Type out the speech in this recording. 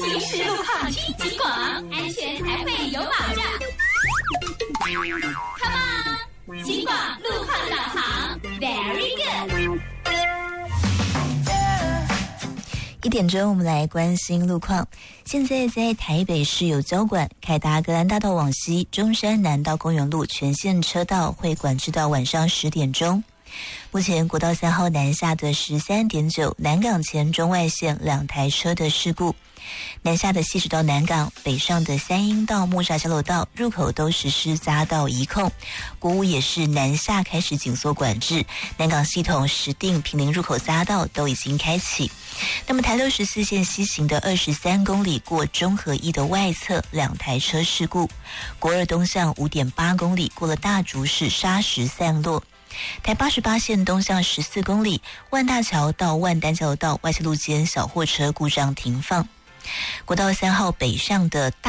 行驶路况听警广，安全才会有保障。Come on， 警广路况导航 ，Very good。 1点钟，我们来关心路况。现在在台北市有交管，凯达格兰大道往西，中山南到公园路全线车道会管制到晚上10点钟。目前国道3号南下的13.9南港前中外线2台车的事故，南下的西直到南港，北上的三鶯到木栅交流道入口都实施匝道移控，国五也是南下开始紧缩管制，南港系统石碇坪林入口匝道都已经开启。那么台64线西行的23公里过中和一的外侧2台车事故，国二东向5.8公里过了大竹市砂石散落，台88线东向14公里万大桥到万丹交流道外侧路间小货车故障停放，国道3号北上的大